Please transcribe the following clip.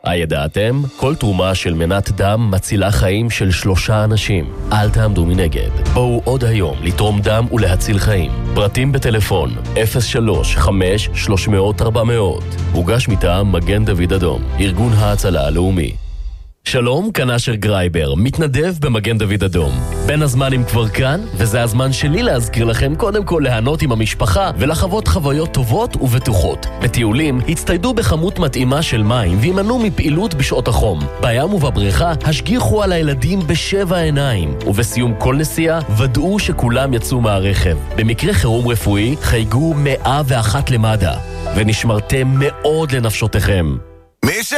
הידעתם? כל תרומה של מנת דם מצילה חיים של 3 אנשים. אל תעמדו מנגד. בואו עוד היום לתרום דם ולהציל חיים. פרטים בטלפון 03-5-300-400. הוגש מטעם מגן דוד אדום, ארגון ההצלה הלאומי. שלום, כאן אשר גרייבר, מתנדב במגן דוד אדום. בין הזמנים כבר כאן, וזה הזמן שלי להזכיר לכם קודם כל להנות עם המשפחה ולחוות חוויות טובות ובטוחות. בטיולים, הצטיידו בכמות מתאימה של מים וימנעו מפעילות בשעות החום. בים ובבריכה, השגיחו על הילדים ב7 עיניים, ובסיום כל נסיעה, ודאו שכולם יצאו מהרכב. במקרה חירום רפואי, חייגו 101 למד"א, ונשמרתם מאוד לנפשותיכם. מי שם?